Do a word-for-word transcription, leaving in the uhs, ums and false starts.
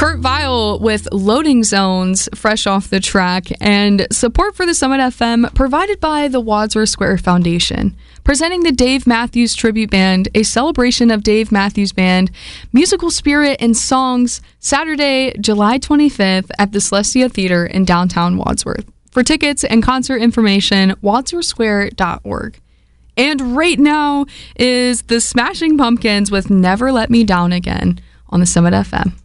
Kurt Vile with Loading Zones, fresh off the track, and support for the Summit F M provided by the Wadsworth Square Foundation, presenting the Dave Matthews Tribute Band, a celebration of Dave Matthews Band, musical spirit and songs, Saturday, July twenty-fifth at the Celestia Theater in downtown Wadsworth. For tickets and concert information, wadsworth square dot org. And right now is the Smashing Pumpkins with Never Let Me Down Again on the Summit F M.